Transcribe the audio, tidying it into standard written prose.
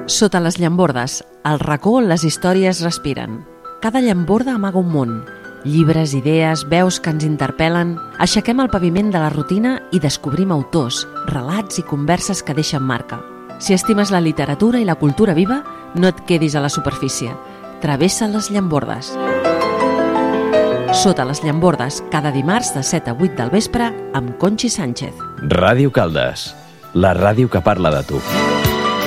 Sota les llambordes, al racó on les històries respiren. Cada llamborda amaga un món. Llibres, idees, veus que ens interpel·len. Aixequem el paviment de la rutina i descobrim autors, relats i converses que deixen marca. Si estimes la literatura i la cultura viva, no et quedis a la superfície. Travessa les llambordes. Sota les llambordes, cada dimarts de 7 a 8 del vespre amb Conxi Sánchez. Ràdio Caldes, la ràdio que parla de tu.